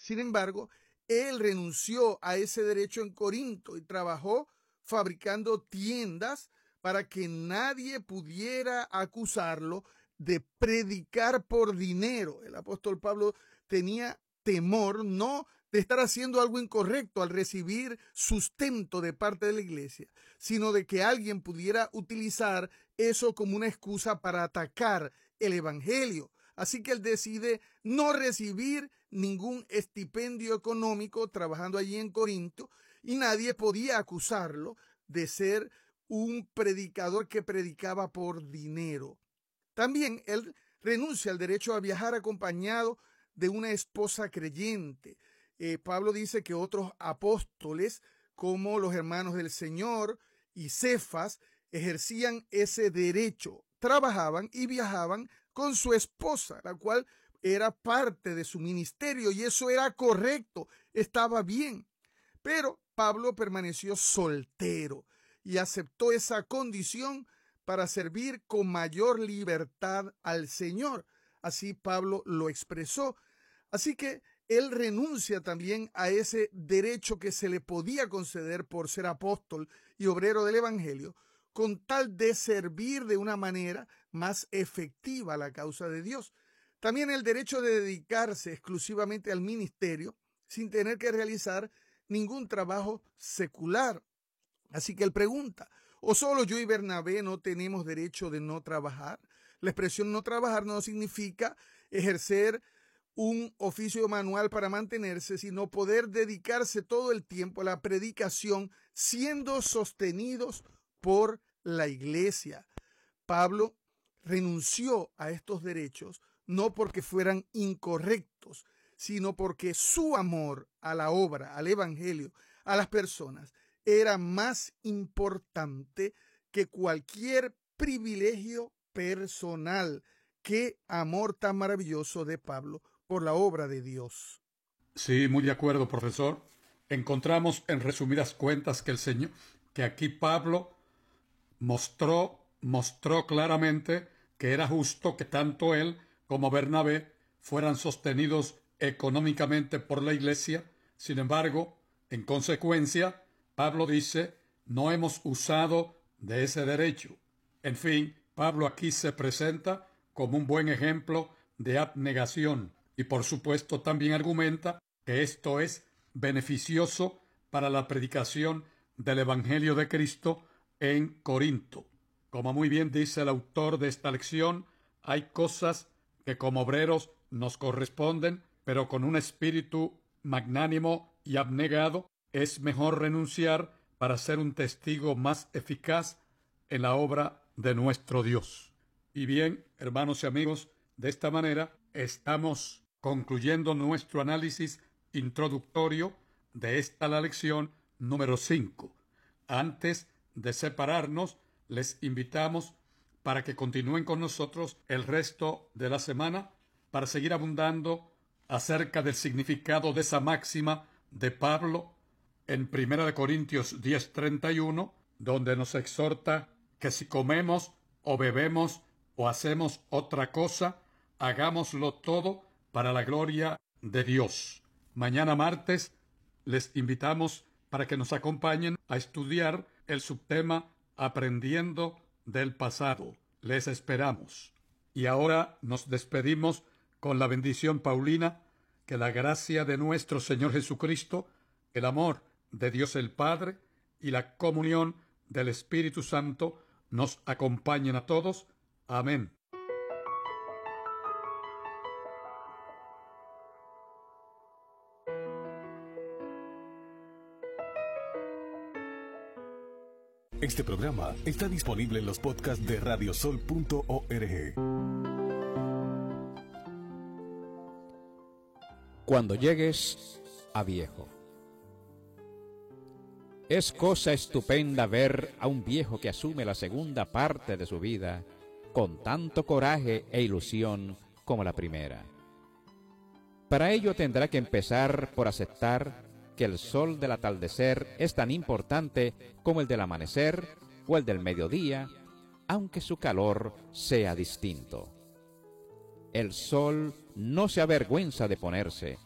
Sin embargo, él renunció a ese derecho en Corinto y trabajó fabricando tiendas para que nadie pudiera acusarlo de predicar por dinero. El apóstol Pablo tenía temor no de estar haciendo algo incorrecto al recibir sustento de parte de la iglesia, sino de que alguien pudiera utilizar eso como una excusa para atacar el evangelio. Así que él decide no recibir ningún estipendio económico trabajando allí en Corinto, y nadie podía acusarlo de ser un predicador que predicaba por dinero. También él renuncia al derecho a viajar acompañado de una esposa creyente. Pablo dice que otros apóstoles, como los hermanos del Señor y Cefas, ejercían ese derecho, trabajaban y viajaban con su esposa, la cual era parte de su ministerio, y eso era correcto, estaba bien. Pero Pablo permaneció soltero y aceptó esa condición para servir con mayor libertad al Señor. Así Pablo lo expresó. Así que él renuncia también a ese derecho que se le podía conceder por ser apóstol y obrero del evangelio, con tal de servir de una manera más efectiva a la causa de Dios. También el derecho de dedicarse exclusivamente al ministerio sin tener que realizar ningún trabajo secular. Así que él pregunta, ¿o solo yo y Bernabé no tenemos derecho de no trabajar? La expresión no trabajar no significa ejercer un oficio manual para mantenerse, sino poder dedicarse todo el tiempo a la predicación, siendo sostenidos por la iglesia. Pablo renunció a estos derechos no porque fueran incorrectos, sino porque su amor a la obra, al evangelio, a las personas, era más importante que cualquier privilegio personal. Qué amor tan maravilloso de Pablo por la obra de Dios. Sí, muy de acuerdo, profesor. Encontramos en resumidas cuentas que aquí Pablo mostró claramente que era justo que tanto él como Bernabé fueran sostenidos económicamente por la iglesia. Sin embargo, en consecuencia, Pablo dice, no hemos usado de ese derecho. En fin, Pablo aquí se presenta como un buen ejemplo de abnegación y por supuesto también argumenta que esto es beneficioso para la predicación del Evangelio de Cristo en Corinto. Como muy bien dice el autor de esta lección, hay cosas que como obreros nos corresponden, pero con un espíritu magnánimo y abnegado es mejor renunciar para ser un testigo más eficaz en la obra de nuestro Dios. Y bien, hermanos y amigos, de esta manera estamos concluyendo nuestro análisis introductorio de esta la lección número 5. Antes de separarnos, les invitamos para que continúen con nosotros el resto de la semana para seguir abundando acerca del significado de esa máxima de Pablo en 1 Corintios 10:31, donde nos exhorta que si comemos o bebemos o hacemos otra cosa, hagámoslo todo para la gloria de Dios. Mañana martes les invitamos para que nos acompañen a estudiar el subtema Aprendiendo del pasado. Les esperamos. Y ahora nos despedimos con la bendición paulina. Que la gracia de nuestro Señor Jesucristo, el amor de Dios el Padre y la comunión del Espíritu Santo nos acompañen a todos. Amén. Este programa está disponible en los podcasts de radiosol.org. Cuando llegues a viejo. Es cosa estupenda ver a un viejo que asume la segunda parte de su vida con tanto coraje e ilusión como la primera. Para ello tendrá que empezar por aceptar que el sol del atardecer es tan importante como el del amanecer o el del mediodía, aunque su calor sea distinto. El sol no se avergüenza de ponerse,